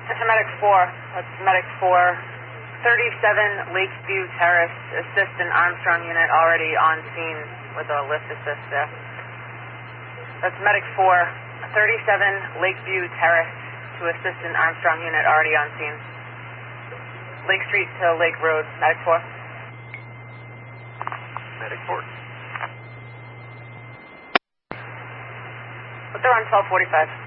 That's Medic 4. That's Medic 4. 37 Lakeview Terrace, assistant Armstrong unit already on scene with a lift assist there. That's Medic 4. 37 Lakeview Terrace to assistant Armstrong unit already on scene. Lake Street to Lake Road, Medic 4. Medic 4. But they're on 1245.